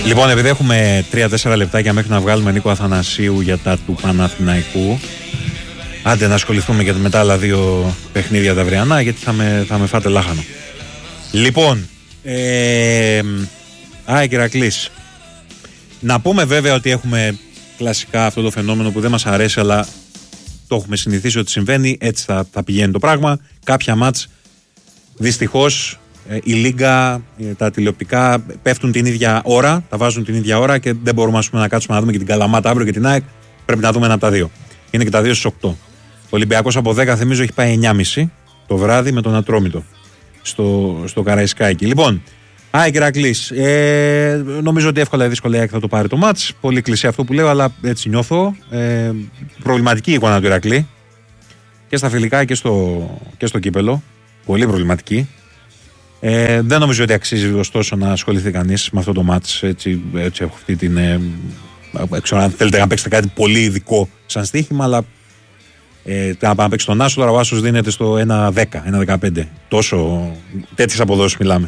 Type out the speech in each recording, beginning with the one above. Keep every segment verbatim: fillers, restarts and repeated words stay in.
Λοιπόν, επειδή έχουμε τρία τέσσερα λεπτάκια μέχρι να βγάλουμε Νίκο Αθανασίου για τα του Παναθηναϊκού, άντε να ασχοληθούμε και με τα άλλα δύο παιχνίδια τα αυριανά, γιατί θα με, θα με φάτε λάχανο. Λοιπόν, ε, ΑΕΚ Ηρακλής. Να πούμε βέβαια ότι έχουμε κλασικά αυτό το φαινόμενο που δεν μας αρέσει, αλλά το έχουμε συνηθίσει ότι συμβαίνει, έτσι θα, θα πηγαίνει το πράγμα. Κάποια μάτς δυστυχώς η Λίγκα, τα τηλεοπτικά πέφτουν την ίδια ώρα, τα βάζουν την ίδια ώρα και δεν μπορούμε ας πούμε, να κάτσουμε να δούμε και την Καλαμάτα αύριο και την ΑΕΚ. Πρέπει να δούμε ένα από τα δύο. Είναι και τα δύο στις οκτώ. Ο Ολυμπιακός από δέκα θυμίζω έχει πάει εννιά και μισή το βράδυ με τον Ατρόμητο στο, στο Καραϊσκάκι. Λοιπόν, ΑΕΚ Ηρακλής. Ε, νομίζω ότι εύκολα ή δύσκολα η ΑΕΚ θα το πάρει το μάτς. Πολύ κλεισέ αυτό που λέω, αλλά έτσι νιώθω. Ε, προβληματική η εικόνα του Ηρακλή και στα φιλικά και στο, και στο κύπελο. Πολύ προβληματική. Ε, δεν νομίζω ότι αξίζει ωστόσο να ασχοληθεί κανείς με αυτό το μάτς. Έτσι, έτσι έχω αυτή την. Ε, ξέρω αν θέλετε να παίξετε κάτι πολύ ειδικό σαν στοίχημα, αλλά ε, να πάμε παίξει τον Άσο. Τώρα ο Άσος δίνεται στο ένα δέκα, ένα δεκαπέντε. Τόσο τέτοιες αποδόσεις μιλάμε.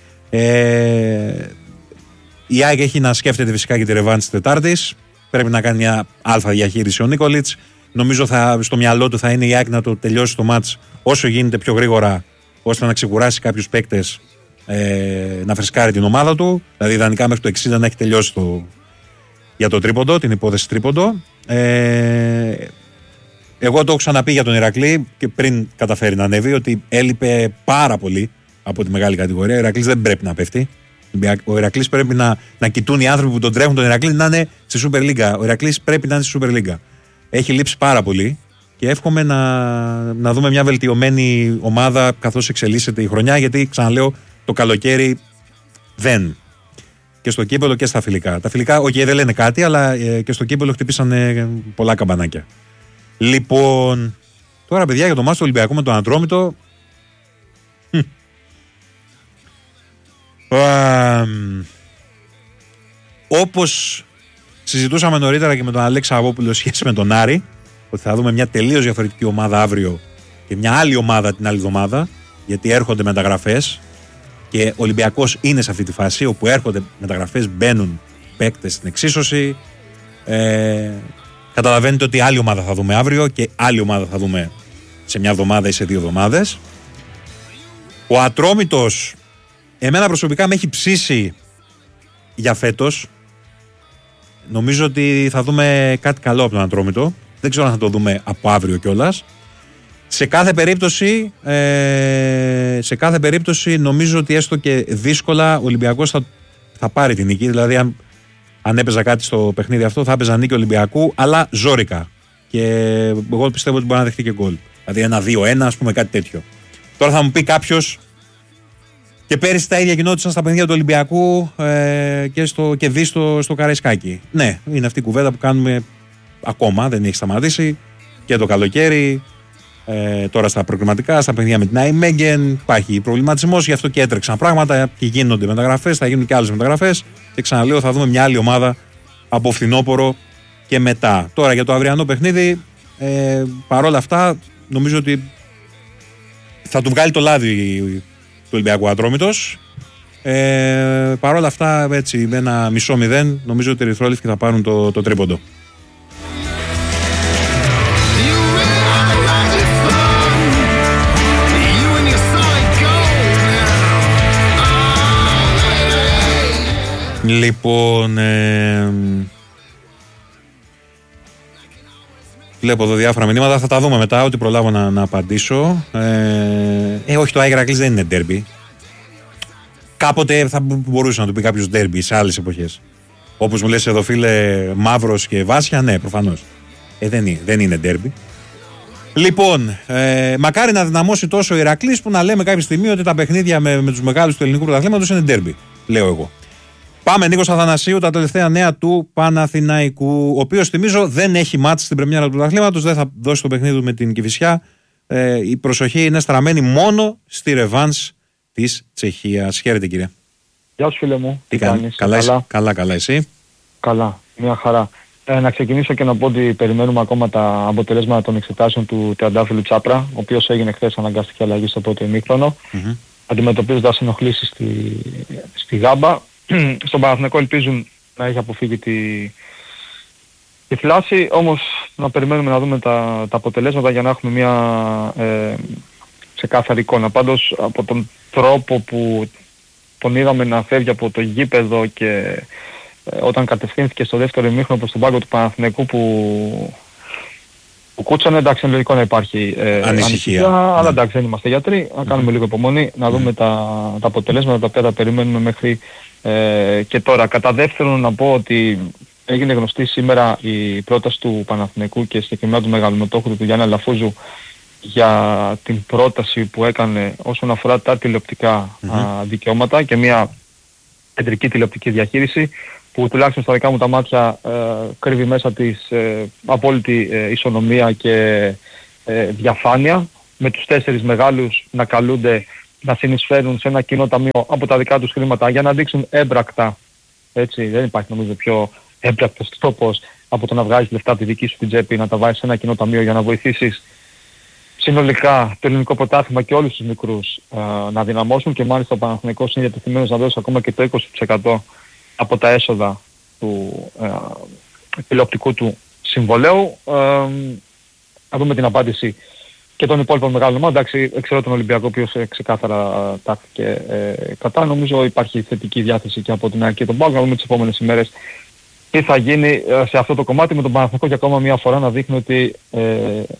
Ε, η ΑΕΚ έχει να σκέφτεται φυσικά και τη ρεβάνς της Τετάρτης. Πρέπει να κάνει μια αλφα διαχείριση ο Νίκολιτς. Νομίζω θα, στο μυαλό του θα είναι η ΑΕΚ να το τελειώσει το μάτς όσο γίνεται πιο γρήγορα, ώστε να ξεκουράσει κάποιους παίκτες, ε, να φρεσκάρει την ομάδα του. Δηλαδή, ιδανικά μέχρι το εξήντα να έχει τελειώσει το, για το τρίποντο, την υπόθεση τρίποντο. Ε, εγώ το έχω ξαναπεί για τον Ηρακλή και πριν καταφέρει να ανέβει, ότι έλειπε πάρα πολύ από τη μεγάλη κατηγορία. Ο Ηρακλής δεν πρέπει να πέφτει. Ο Ηρακλής πρέπει να, να κοιτούν οι άνθρωποι που τον τρέχουν τον Ηρακλή να είναι στη Super League. Ο Ηρακλής πρέπει να είναι στη Super League. Έχει λείψει πάρα πολύ. Και εύχομαι να, να δούμε μια βελτιωμένη ομάδα καθώς εξελίσσεται η χρονιά, γιατί ξαναλέω το καλοκαίρι δεν. Και στο κύπελο και στα φιλικά. Τα φιλικά, όχι, okay, δεν λένε κάτι, αλλά ε, και στο κύπελο χτυπήσαν ε, πολλά καμπανάκια. Λοιπόν, τώρα παιδιά για το μάτς του Ολυμπιακού με τον Ατρόμητο. Όπως συζητούσαμε νωρίτερα και με τον Αλέξη Αβόπουλο σχέση με τον Άρη, ότι θα δούμε μια τελείως διαφορετική ομάδα αύριο και μια άλλη ομάδα την άλλη εβδομάδα, γιατί έρχονται μεταγραφές και ο Ολυμπιακός είναι σε αυτή τη φάση όπου έρχονται μεταγραφές, μπαίνουν παίκτες στην εξίσωση. Ε, καταλαβαίνετε ότι άλλη ομάδα θα δούμε αύριο και άλλη ομάδα θα δούμε σε μια εβδομάδα ή σε δύο εβδομάδες. Ο Ατρόμητος εμένα προσωπικά με έχει ψήσει για φέτος. Νομίζω ότι θα δούμε κάτι καλό από τον Ατρόμητο. Δεν ξέρω αν θα το δούμε από αύριο κιόλας. Σε κάθε περίπτωση, ε, σε κάθε περίπτωση νομίζω ότι έστω και δύσκολα ο Ολυμπιακός θα, θα πάρει την νίκη. Δηλαδή αν, αν έπαιζα κάτι στο παιχνίδι αυτό θα έπαιζα νίκη Ολυμπιακού, αλλά ζόρικα. Και εγώ πιστεύω ότι μπορεί να δεχτεί και γκολ. Δηλαδή ένα δύο ένα, ας πούμε, κάτι τέτοιο. Τώρα θα μου πει κάποιος, και πέρυσι τα ίδια γινόντουσαν στα παιχνίδια του Ολυμπιακού ε, και, στο, και δει στο, στο Καραϊσκάκι. Ναι, είναι αυτή η κουβέντα που κάνουμε ακόμα, δεν έχει σταματήσει. Και το καλοκαίρι, ε, τώρα στα προκριματικά, στα παιχνίδια με την Αϊμέγγεν, υπάρχει προβληματισμός, γι' αυτό και έτρεξαν πράγματα και γίνονται μεταγραφές, θα γίνουν και άλλες μεταγραφές. Και ξαναλέω, θα δούμε μια άλλη ομάδα από φθινόπωρο και μετά. Τώρα για το αυριανό παιχνίδι, ε, παρόλα αυτά, νομίζω ότι θα του βγάλει το λάδι του Ολυμπιακού Ατρόμητος. Ε, Παρ' όλα αυτά, έτσι, με ένα μισό μηδέν, νομίζω ότι οι Ερυθρόλευκοι θα πάρουν το, το τρίποντο. Λοιπόν, ε, βλέπω εδώ διάφορα μηνύματα, θα τα δούμε μετά, ό,τι προλάβω να, να απαντήσω. Ε, ε, όχι, το ΑΕΚ Ηρακλής δεν είναι ντέρμπι. Κάποτε θα μπορούσε να του πει κάποιος ντέρμπι σε άλλες εποχές. Όπως μου λες εδώ, φίλε, Μαύρος και Βάσια, ναι, προφανώς. Ε, δεν είναι, δεν είναι ντέρμπι. Λοιπόν, ε, μακάρι να δυναμώσει τόσο ο Ηρακλής που να λέμε κάποια στιγμή ότι τα παιχνίδια με, με τους μεγάλους του ελληνικού πρωταθλήματος είναι ντέρμπι, λέω εγώ. Πάμε, Νίκος Αθανασίου, τα τελευταία νέα του Παναθηναϊκού, ο οποίος, θυμίζω, δεν έχει μάτς στην πρεμιέρα του πρωταθλήματος, δεν θα δώσει το παιχνίδι του με την Κηφισιά. Ε, η προσοχή είναι στραμμένη μόνο στη ρεβάνς της Τσεχίας. Χαίρετε, κύριε. Γεια σου, φίλε μου. Τι κάνεις? Καλά, καλά, καλά, καλά, εσύ? Καλά, μια χαρά. Ε, να ξεκινήσω και να πω ότι περιμένουμε ακόμα τα αποτελέσματα των εξετάσεων του Τριαντάφυλλου Τσάπρα, ο οποίος έγινε χθες αναγκαστική αλλαγή στο πρώτο ημίχρονο, mm-hmm. αντιμετωπίζοντας ενοχλήσεις στη, στη Γάμπα. στον Παναθηναϊκό ελπίζουν να έχει αποφύγει τη, τη φλάση, όμως να περιμένουμε να δούμε τα, τα αποτελέσματα για να έχουμε μια ε, ξεκάθαρη εικόνα. Πάντως από τον τρόπο που τον είδαμε να φεύγει από το γήπεδο και ε, όταν κατευθύνθηκε στο δεύτερο ημίχρονο προς τον πάγκο του Παναθηναϊκού που, που κούτσανε, εντάξει είναι λογικό να υπάρχει ε, ανησυχία, ανησυχία αλλά ναι. εντάξει δεν είμαστε γιατροί, να κάνουμε mm. λίγο υπομονή, να δούμε mm. τα, τα αποτελέσματα τα οποία τα περιμένουμε μέχρι ε, και τώρα. Κατά δεύτερον να πω ότι έγινε γνωστή σήμερα η πρόταση του Παναθηναϊκού και συγκεκριμένα του μεγαλομετόχου του Γιάννη Αλαφούζου για την πρόταση που έκανε όσον αφορά τα τηλεοπτικά mm-hmm. α, δικαιώματα και μια κεντρική τηλεοπτική διαχείριση που τουλάχιστον στα δικά μου τα μάτια ε, κρύβει μέσα της ε, απόλυτη ε, ισονομία και ε, διαφάνεια, με τους τέσσερις μεγάλους να καλούνται να συνεισφέρουν σε ένα κοινό ταμείο από τα δικά τους χρήματα για να δείξουν έμπρακτα, έτσι δεν υπάρχει νομίζω πιο έμπρακτος τρόπος από το να βγάζεις λεφτά από τη δική σου την τσέπη, να τα βάζεις σε ένα κοινό ταμείο για να βοηθήσεις συνολικά το ελληνικό πρωτάθλημα και όλους τους μικρούς α, να δυναμώσουν, και μάλιστα ο Παναθηναϊκός είναι διατεθειμένος να δώσει ακόμα και το είκοσι τοις εκατό από τα έσοδα του α, τηλεοπτικού του συμβολέου. Α, να δούμε την απάντηση και των υπόλοιπων μεγάλων ομάδων. Εντάξει, ξέρω τον Ολυμπιακό, ο οποίος ξεκάθαρα τάχθηκε ε, κατά. Νομίζω υπάρχει θετική διάθεση και από την ΑΕΚ και τον ΠΑΟΚ. Να δούμε τις επόμενες ημέρες τι θα γίνει σε αυτό το κομμάτι, με τον Παναθηναϊκό για ακόμα μια φορά να δείχνει ότι ε,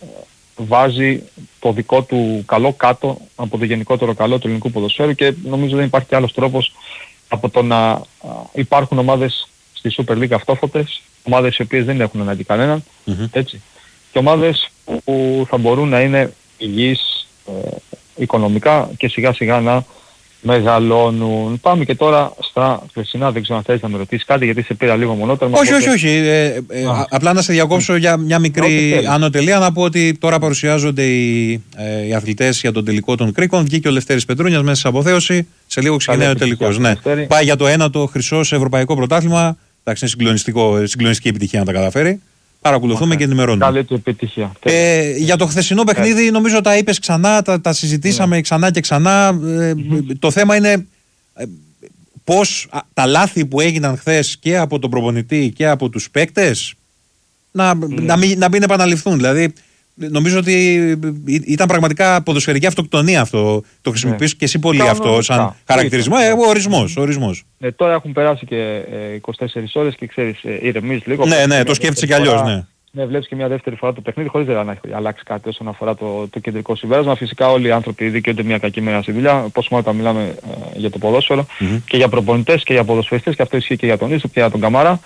βάζει το δικό του καλό κάτω από το γενικότερο καλό του ελληνικού ποδοσφαίρου, και νομίζω δεν υπάρχει άλλος τρόπος από το να υπάρχουν ομάδες στη Super League αυτόφωτες, ομάδες οι οποίες δεν έχουν ανάγκη κανέναν, mm-hmm. έτσι, και ομάδες που θα μπορούν να είναι υγιείς ε, οικονομικά και σιγά σιγά να μεγαλώνουν. Πάμε και τώρα στα χθεσινά, δεν ξέρω αν θέλεις να με ρωτήσεις κάτι γιατί σε πήρα λίγο μονότερμα. Όχι, όχι, όχι. Ε, ε, ε, απλά να σε διακόψω για μια μικρή ανωτελεία, να πω ότι τώρα παρουσιάζονται οι, ε, οι αθλητές για τον τελικό των Κρίκων. Βγήκε ο Λευτέρης Πετρούνιας μέσα σε αποθέωση. Σε λίγο ξεκινάει ο τελικός. Ναι. Πάει για το ένατο χρυσό σε ευρωπαϊκό πρωτάθλημα. Εντάξει, είναι συγκλονιστικό, συγκλονιστική επιτυχία να τα καταφέρει. Παρακολουθούμε okay. και ενημερώνουμε. Καλή του επιτυχία. Ε, για το χθεσινό παιχνίδι yeah. νομίζω τα είπες ξανά, τα, τα συζητήσαμε yeah. ξανά και ξανά. Ε, mm-hmm. Το θέμα είναι ε, πώς α, τα λάθη που έγιναν χθες και από τον προπονητή και από τους παίκτες να, mm. να, μην, να μην επαναληφθούν. Δηλαδή νομίζω ότι ήταν πραγματικά ποδοσφαιρική αυτοκτονία αυτό. Το χρησιμοποιείς yeah. και εσύ πολύ yeah. αυτό σαν yeah. χαρακτηρισμό. Yeah. Ε, ορισμός, ορισμός. Ε, τώρα έχουν περάσει και ε, είκοσι τέσσερις ώρες και ξέρεις, ε, ηρεμείς λίγο. Ναι, ναι, το σκέφτεσαι κι αλλιώς, ναι. Ναι, βλέπεις και μια δεύτερη φορά το παιχνίδι χωρίς να έχει αλλάξει κάτι όσον αφορά το, το κεντρικό συμπέρασμα. Φυσικά όλοι οι άνθρωποι δικαιούνται μια κακή μέρα στη δουλειά, πόσο μάλλον όταν μιλάμε ε, για το ποδόσφαιρο mm-hmm. και για προπονητές και για ποδοσφαιριστές, και αυτό ισχύει και για τον Ίσο και για τον Καμάρα.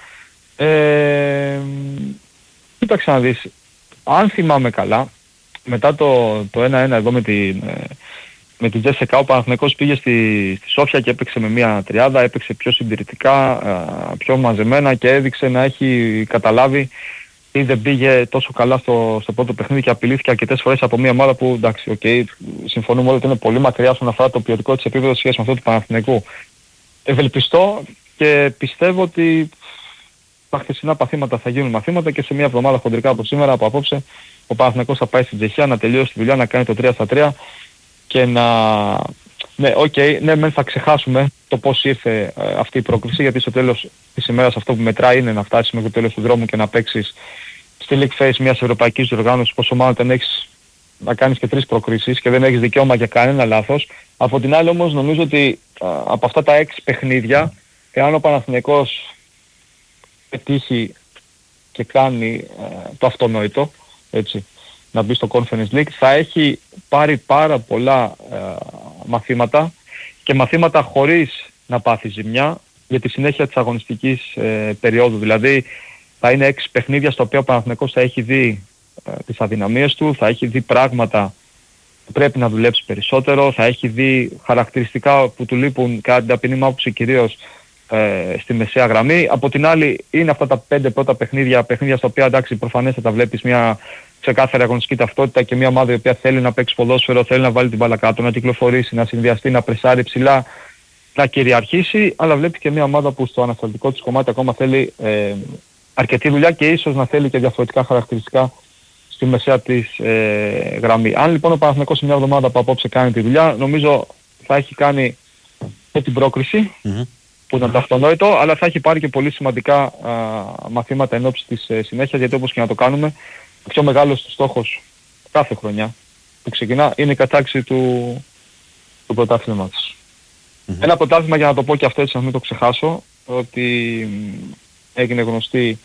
Ε, κοίταξε να δεις, αν θυμάμαι καλά, μετά το, το ένα ένα εδώ με την... Ε, με την Τζέσσεκα ο Παναθηναϊκός πήγε στη, στη Σόφια και έπαιξε με μια τριάδα, έπαιξε πιο συντηρητικά, πιο μαζεμένα και έδειξε να έχει καταλάβει ή δεν πήγε τόσο καλά στο, στο πρώτο παιχνίδι και απειλήθηκε αρκετές φορές από μια ομάδα που, εντάξει, οκ, okay, συμφωνούμε όλοι ότι είναι πολύ μακριά όσον αφορά το ποιοτικό της επίπεδο σχέση με αυτό του Παναθηναϊκού. Ευελπιστώ και πιστεύω ότι τα χθεσινά παθήματα θα γίνουν μαθήματα και σε μια εβδομάδα χοντρικά από σήμερα, από απόψε, ο Παναθηναϊκός θα πάει στην Τσεχία να τελειώσει τη δουλειά, να κάνει το τρία στα τρία και να... Ναι, οκ, okay, ναι, μεν θα ξεχάσουμε το πώς ήρθε ε, αυτή η πρόκληση, γιατί στο τέλος της ημέρας αυτό που μετράει είναι να φτάσεις μέχρι το τέλος του δρόμου και να παίξεις στη league phase μιας ευρωπαϊκής διοργάνωσης, πόσο μάλλον δεν έχεις να κάνεις και τρεις προκρίσεις και δεν έχεις δικαίωμα για κανένα λάθος. Από την άλλη όμως νομίζω ότι α, από αυτά τα έξι παιχνίδια, εάν ο Παναθηναϊκός πετύχει και κάνει α, το αυτονόητο, έτσι, να μπει στο Conference League, θα έχει πάρει πάρα πολλά ε, μαθήματα και μαθήματα χωρίς να πάθει ζημιά για τη συνέχεια της αγωνιστικής ε, περίοδου. Δηλαδή θα είναι έξι παιχνίδια στα οποία ο Παναθηναϊκός θα έχει δει ε, τις αδυναμίες του, θα έχει δει πράγματα που πρέπει να δουλέψει περισσότερο, θα έχει δει χαρακτηριστικά που του λείπουν κατά την ταπεινή μου άποψη κυρίως ε, στη μεσαία γραμμή. Από την άλλη είναι αυτά τα πέντε πρώτα παιχνίδια, παιχνίδια στα οποία εντάξει προφανέστατα βλέπεις μια ξεκάθαρη αγωνιστική ταυτότητα και μια ομάδα η οποία θέλει να παίξει ποδόσφαιρο, θέλει να βάλει την μπάλα κάτω, να κυκλοφορήσει, να συνδυαστεί, να πρεσάρει ψηλά, να κυριαρχήσει, αλλά βλέπει και μια ομάδα που στο ανασταλτικό της κομμάτι ακόμα θέλει ε, αρκετή δουλειά και ίσως να θέλει και διαφορετικά χαρακτηριστικά στη μεσαία της ε, γραμμή. Αν λοιπόν ο Παναθηναϊκός σε μια εβδομάδα που απόψε κάνει τη δουλειά, νομίζω θα έχει κάνει και την πρόκριση, mm-hmm. που ήταν το αυτονόητο, αλλά θα έχει πάρει και πολύ σημαντικά α, μαθήματα εν ώψη της ε, συνέχειας, γιατί όπως και να το κάνουμε, ο πιο μεγάλος του στόχος κάθε χρονιά που ξεκινά είναι η κατάκτηση του, του πρωτάθληματος. Mm-hmm. Ένα πρωτάθλημα, για να το πω και αυτό έτσι να μην το ξεχάσω, ότι έγινε γνωστή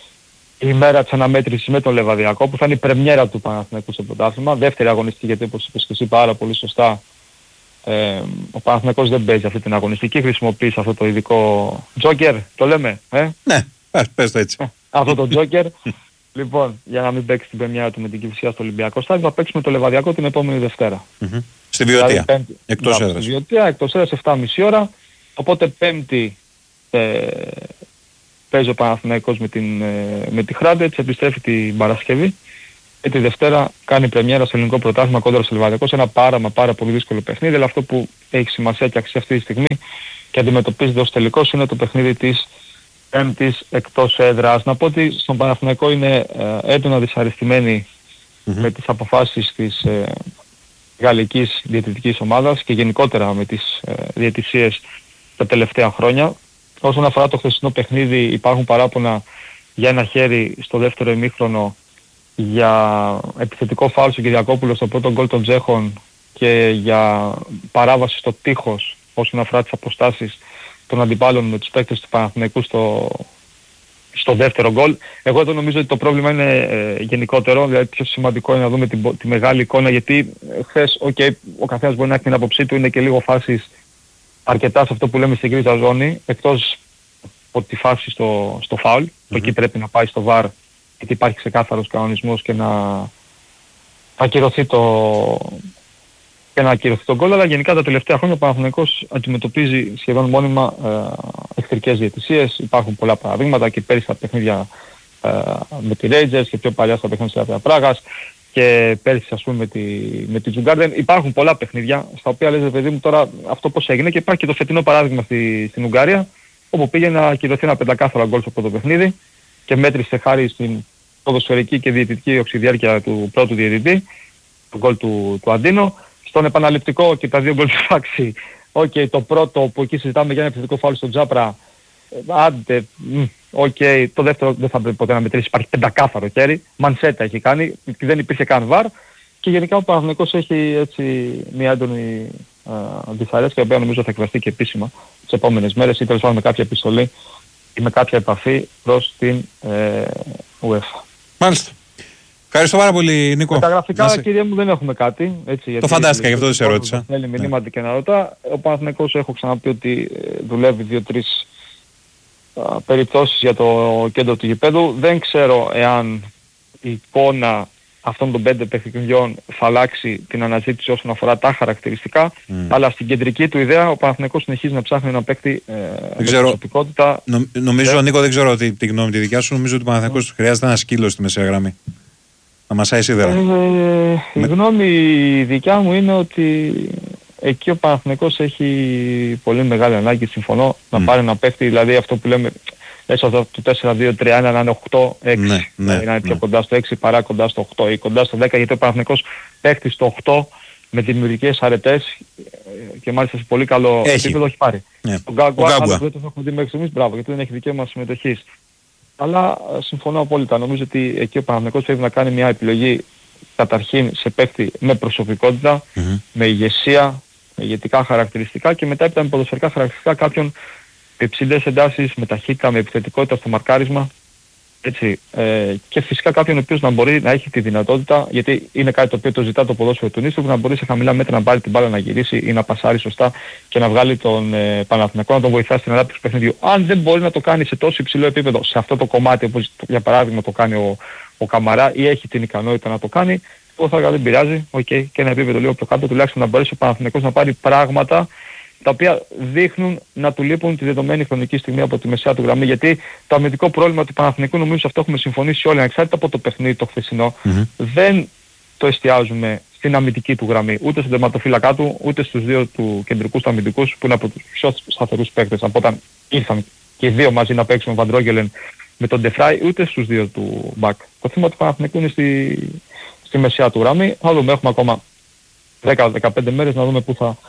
η μέρα της αναμέτρησης με τον Λεβαδιακό, που θα είναι η πρεμιέρα του Παναθηναϊκού στο πρωτάθλημα. Δεύτερη αγωνιστική, γιατί όπως είπες και εσύ πάρα πολύ σωστά, ε, ο Παναθηναϊκός δεν παίζει αυτή την αγωνιστική, χρησιμοποίησε αυτό το ειδικό τζόκερ, το λέμε, ε? Ναι, πες το έτσι. Αυτό το τζόκερ. Λοιπόν, για να μην παίξει την πρεμιέρα του με την Κηφισιά στο Ολυμπιακό Στάδιο, θα παίξουμε το Λεβαδιακό την επόμενη Δευτέρα. Mm-hmm. Στη Βιωτία, δηλαδή, εκτός έδρας. Στη Βιωτία, εκτός έδρας, επτά και μισή ώρα, οπότε Πέμπτη ε, παίζει ο Παναθηναϊκός με, την, ε, με τη Χράντετς, επιστρέφει την Παρασκευή και τη Δευτέρα κάνει πρεμιέρα στο ελληνικό πρωτάθλημα κόντρα στο Λεβαδιακό, σε ένα πάρα μα πάρα πολύ δύσκολο παιχνίδι, αλλά αυτό που έχει σημασία και αξία αυτή τη στιγμή και αντιμετωπίζεται ως τελικός είναι το παιχνίδι της Πέμπτης εκτός έδρας. Να πω ότι στον Παναθηναϊκό είναι ε, έντονα δυσαρεστημένοι mm-hmm. με τις αποφάσεις της ε, γαλλικής διαιτητικής ομάδας και γενικότερα με τις ε, διαιτησίες τα τελευταία χρόνια. Όσον αφορά το χθεσινό παιχνίδι, υπάρχουν παράπονα για ένα χέρι στο δεύτερο ημίχρονο, για επιθετικό φάουλ στον Κυριακόπουλο στο πρώτο γκολ των Τσέχων και για παράβαση στο τείχος όσον αφορά τις αποστάσεις των αντιπάλων με τους παίκτες του Παναθηναϊκού στο, στο δεύτερο γκολ. Εγώ εδώ νομίζω ότι το πρόβλημα είναι ε, γενικότερο, δηλαδή πιο σημαντικό είναι να δούμε τη, τη μεγάλη εικόνα, γιατί ε, χθες okay, ο καθένας μπορεί να έχει την άποψή του, είναι και λίγο φάσεις αρκετά σε αυτό που λέμε στην γκρίζα ζώνη, εκτός από τη φάση στο, στο φάουλ, mm-hmm. που εκεί πρέπει να πάει στο βαρ, γιατί υπάρχει ξεκάθαρος κανονισμός και να ακυρωθεί το... και να ακυρωθεί τον γκολ, αλλά γενικά τα τελευταία χρόνια ο Παναθηναϊκός αντιμετωπίζει σχεδόν μόνιμα ε, εχθρικές διαιτησίες. Υπάρχουν πολλά παραδείγματα και πέρυσι στα παιχνίδια ε, με τη Rangers και πιο παλιά στα παιχνίδια της Πράγας και πέρυσι ας πούμε με τη, με τη Djurgården. Υπάρχουν πολλά παιχνίδια στα οποία λες παιδί μου τώρα αυτό πώς έγινε, και υπάρχει και το φετινό παράδειγμα στη, στην Ουγγαρία, όπου πήγε να ακυρωθεί ένα πεντακάθαρο γκολ στο πρώτο παιχνίδι και μέτρησε χάρη στην ποδοσφαιρική και διαιτητική οξυδιάρκεια του πρώτου διαιτητή, του γκολ του, του Αντίνο. Στον επαναληπτικό και τα δύο γκολ του Φάξη, okay, το πρώτο που εκεί συζητάμε για ένα επιθετικό φάουλ στον Τζάπρα, άντε, οκ, okay, το δεύτερο δεν θα πρέπει ποτέ να μετρήσει, υπάρχει πεντακάθαρο χέρι, Μανσέτα έχει κάνει, δεν υπήρχε καν βαρ, και γενικά ο Παναθηναϊκός έχει έτσι μια έντονη δυσαρέσκεια, η οποία νομίζω θα εκφραστεί και επίσημα τις επόμενες μέρες, ή τέλος πάντων με κάποια επιστολή ή με κάποια επαφή προς την ε, UEFA. Μάλιστα. Ευχαριστώ πάρα πολύ, Νίκο. Με τα γραφικά, Άσε. κύριε μου, δεν έχουμε κάτι. Έτσι, γιατί το φαντάστηκα, γι' αυτό δεν σε ρώτησα. Θέλει μηνύματα ναι. και να ρωτά. Ο Παναθηναϊκός, έχω ξαναπεί ότι δουλεύει δύο-τρεις περιπτώσεις για το κέντρο του γηπέδου. Δεν ξέρω εάν η εικόνα αυτών των πέντε παιχνιδιών θα αλλάξει την αναζήτηση όσον αφορά τα χαρακτηριστικά, mm. αλλά στην κεντρική του ιδέα ο Παναθηναϊκός συνεχίζει να ψάχνει ένα παίκτη ε, με προσωπικότητα. Νο, νομίζω, ε, Νίκο, δεν ξέρω τη, τη γνώμη τη δικιά σου, νομίζω ότι ο Παναθηναϊκός mm. χρειάζεται ένα σκύλο στη μεσαία γραμμή. Να μασάει σίδερα. Ε, ε, η γνώμη δικιά μου είναι ότι εκεί ο Παναθηναϊκός έχει πολύ μεγάλη ανάγκη, συμφωνώ, mm. να πάρει ένα παίκτη, δηλαδή αυτό που λέμε έσω από το τέσσερα δύο τρία ένα να είναι οκτώ έξι, ναι, ναι, να είναι ναι. πιο κοντά στο έξι παρά κοντά στο οκτώ ή κοντά στο δέκα, γιατί ο Παναθηναϊκός παίκτη στο οκτώ με δημιουργικές αρετές και μάλιστα σε πολύ καλό επίπεδο έχει πάρει. Ναι. Τον Γκάγκουα δεν τον έχουμε δει μέχρι στιγμής, μπράβο, γιατί δεν έχει δικαίωμα συμμετοχής. Αλλά συμφωνώ απόλυτα, νομίζω ότι εκεί ο Παναθηναϊκός πρέπει να κάνει μια επιλογή καταρχήν σε παίκτη με προσωπικότητα, mm-hmm. με ηγεσία, με ηγετικά χαρακτηριστικά και μετά έπειτα με ποδοσφαιρικά χαρακτηριστικά κάποιον με υψηλές εντάσεις, με ταχύτητα, με επιθετικότητα στο μαρκάρισμα, έτσι, ε, και φυσικά κάποιον ο οποίος να μπορεί να έχει τη δυνατότητα, γιατί είναι κάτι το οποίο το ζητά το ποδόσφαιρο του Νίστρου, να μπορεί σε χαμηλά μέτρα να πάρει την μπάλα, να γυρίσει ή να πασάρει σωστά και να βγάλει τον ε, Παναθηναϊκό, να τον βοηθάσει στην ανάπτυξη του παιχνιδιού. Αν δεν μπορεί να το κάνει σε τόσο υψηλό επίπεδο, σε αυτό το κομμάτι, όπως για παράδειγμα το κάνει ο, ο Καμαρά, ή έχει την ικανότητα να το κάνει, εγώ θα έλεγα δεν πειράζει, okay, και ένα επίπεδο λίγο πιο κάτω, τουλάχιστον να μπορέσει ο Παναθηναϊκός να πάρει πράγματα τα οποία δείχνουν να του λείπουν τη δεδομένη χρονική στιγμή από τη μεσαία του γραμμή. Γιατί το αμυντικό πρόβλημα του Παναθηναϊκού, νομίζω σε αυτό έχουμε συμφωνήσει όλοι, ανεξάρτητα από το παιχνίδι το χθεσινό, mm-hmm. δεν το εστιάζουμε στην αμυντική του γραμμή, ούτε στον τερματοφύλακά του, ούτε στους δύο του κεντρικούς του αμυντικούς, που είναι από τους πιο σταθερούς παίκτες από όταν ήρθαν και οι δύο μαζί να παίξουν με Βαντρόγγελεν με τον Ντεφράι, ούτε στους δύο του μπακ. Το θέμα του Παναθηναϊκού είναι στη, στη μεσαία του γραμμή. Θα δούμε, έχουμε ακόμα δέκα με δεκαπέντε μέρες να δούμε πού θα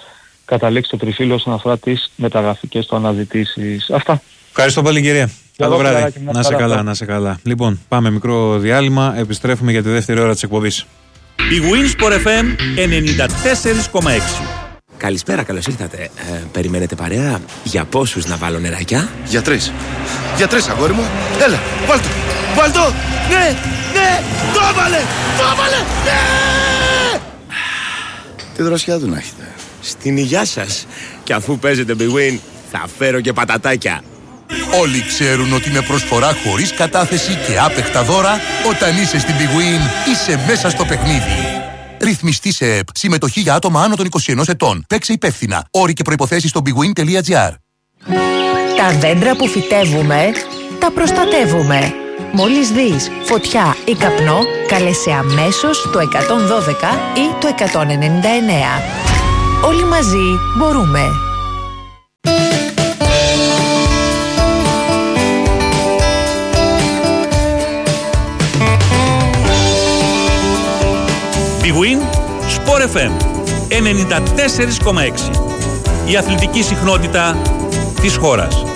καταλήξει το τριφύλλο όσον αφορά τις μεταγραφικές του αναζητήσεις. Αυτά. Ευχαριστώ πολύ, κυρία. Καλό βράδυ. Να σε καλά, να σε καλά. Λοιπόν, πάμε μικρό διάλειμμα. Επιστρέφουμε για τη δεύτερη ώρα της εκπομπής. Η Winsport εφ εμ ενενήντα τέσσερα κόμμα έξι. Καλησπέρα, καλώς ήρθατε. Ε, περιμένετε παρέα? Για πόσους να βάλω νεράκια? Για τρεις. Για τρεις, αγόρι μου. Έλα, βάλ' το. Βάλ' το. Ναι, ναι, το έβαλε, το έβαλε, ναι! Τι δροσιά του να έχετε. Στην υγειά σας. Και αφού παίζετε Big Win, θα φέρω και πατατάκια. Όλοι ξέρουν ότι με προσφορά χωρίς κατάθεση και άπεκτα δώρα, όταν είσαι στην Big Win, είσαι μέσα στο παιχνίδι. Ρυθμιστή σε ΕΠ. Συμμετοχή για άτομα άνω των είκοσι ενός ετών. Παίξε υπεύθυνα. Όροι και προϋποθέσεις στο bigwin τελεία gr. Τα δέντρα που φυτεύουμε, τα προστατεύουμε. Μόλις δεις φωτιά ή καπνό, κάλεσε αμέσως το εκατόν δώδεκα ή το εκατόν ενενήντα εννέα. Όλοι μαζί μπορούμε. Big Win Sport εφ εμ ενενήντα τέσσερα κόμμα έξι. Η αθλητική συχνότητα της χώρας.